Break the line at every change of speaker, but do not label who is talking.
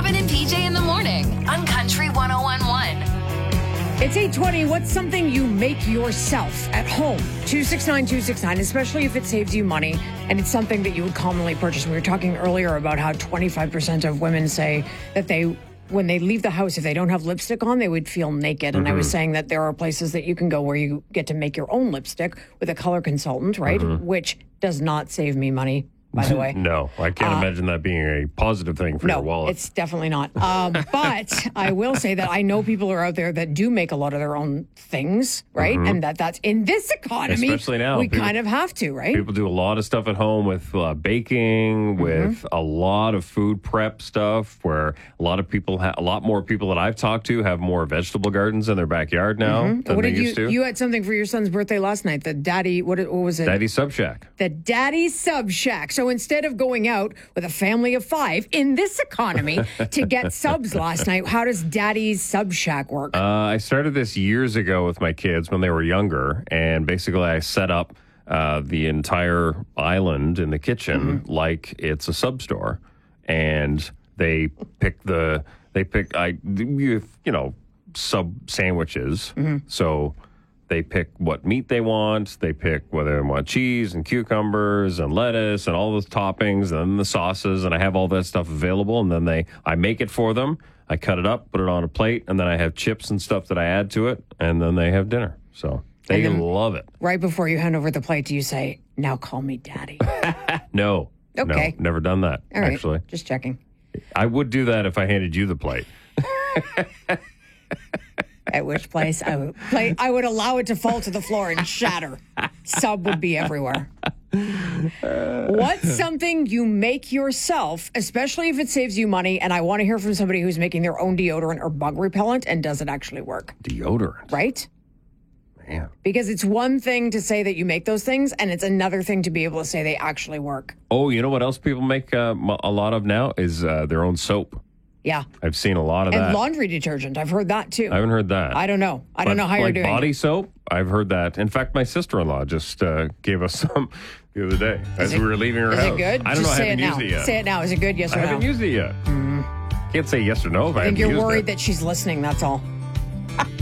Kevin and PJ in the morning on Country 101.1.
It's 8:20. What's something you make yourself at home? 269-269, especially if it saves you money and it's something that you would commonly purchase. We were talking earlier about how 25% of women say that when they leave the house, if they don't have lipstick on, they would feel naked. And I was saying that there are places that you can go where you get to make your own lipstick with a color consultant, right? Which does not save me money, by the way.
No, I can't imagine that being a positive thing for your wallet.
It's definitely not. But I will say that I know people are out there that do make a lot of their own things, right? And that's in this economy.
Especially now.
We kind of have to, right?
People do a lot of stuff at home with baking, with a lot of food prep stuff, where a lot more people that I've talked to have more vegetable gardens in their backyard now than they used to.
You had something for your son's birthday last night. The daddy, what was it?
Daddy Sub Shack.
The Daddy Sub Shack. So instead of going out with a family of 5 in this economy to get subs last night, how does Daddy's Sub Shack work?
I started this years ago with my kids when they were younger, and basically I set up the entire island in the kitchen like it's a sub store, and they pick sub sandwiches. So they pick what meat they want. They pick whether they want cheese and cucumbers and lettuce and all those toppings and the sauces. And I have all that stuff available. And then I make it for them. I cut it up, put it on a plate, and then I have chips and stuff that I add to it. And then they have dinner. So they love it.
Right before you hand over the plate, do you say, "Now call me Daddy"?
No.
Okay.
No, never done that,
all right,
actually.
Just checking.
I would do that if I handed you the plate.
At which place I would allow it to fall to the floor and shatter. Sub would be everywhere. What's something you make yourself, especially if it saves you money? And I want to hear from somebody who's making their own deodorant or bug repellent, and does it actually work?
Deodorant?
Right?
Man.
Because it's one thing to say that you make those things, and it's another thing to be able to say they actually work.
Oh, you know what else people make a lot of now is their own soap.
Yeah.
I've seen a lot of that.
And laundry detergent. I've heard that too.
I haven't heard that.
I don't know. I don't know how you're doing
body soap, I've heard that. In fact, my sister-in-law just gave us some the other day as we were leaving her house.
Is it good?
I don't know. I haven't
used
it yet.
Say it now. Is it good? Yes or no?
I haven't used it yet. Can't say yes or no if I haven't used it.
I think you're worried that she's listening. That's all.